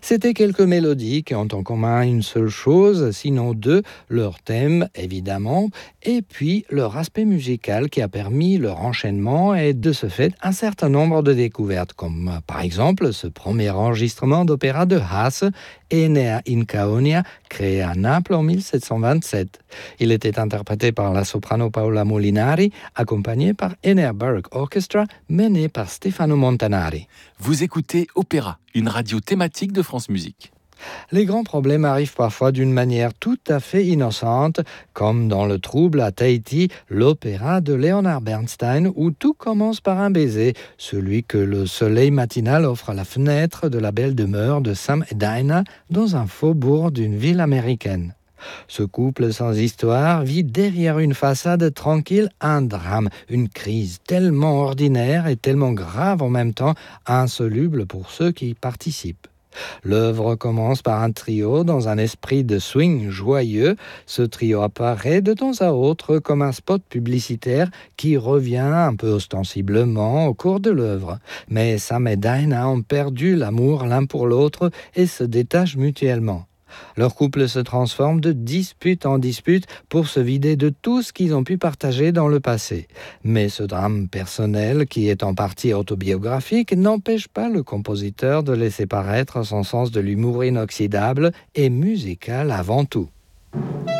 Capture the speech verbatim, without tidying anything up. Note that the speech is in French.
C'étaient quelques mélodies qui ont en commun une seule chose, sinon deux, leur thème évidemment, et puis leur aspect musical qui a permis leur enchaînement et de ce fait un certain nombre de découvertes, comme euh, par exemple ce premier enregistrement d'opéra de Hasse, Enea in Caonia, créé à Naples en mille sept cent vingt-sept. Il était interprété par la soprano Paola Molinari, accompagné par Enea Baroque Orchestra, mené par Stefano Montanari. Vous écoutez Opéra, une radio thématique de France Musique. Les grands problèmes arrivent parfois d'une manière tout à fait innocente, comme dans Le Trouble à Tahiti, l'opéra de Leonard Bernstein, où tout commence par un baiser, celui que le soleil matinal offre à la fenêtre de la belle demeure de Sam et Dinah dans un faubourg d'une ville américaine. Ce couple sans histoire vit derrière une façade tranquille un drame, une crise tellement ordinaire et tellement grave en même temps, insoluble pour ceux qui y participent. L'œuvre commence par un trio dans un esprit de swing joyeux. Ce trio apparaît de temps à autre comme un spot publicitaire qui revient un peu ostensiblement au cours de l'œuvre. Mais Sam et Dinah ont perdu l'amour l'un pour l'autre et se détachent mutuellement. Leur couple se transforme de dispute en dispute pour se vider de tout ce qu'ils ont pu partager dans le passé. Mais ce drame personnel, qui est en partie autobiographique, n'empêche pas le compositeur de laisser paraître son sens de l'humour inoxydable et musical avant tout.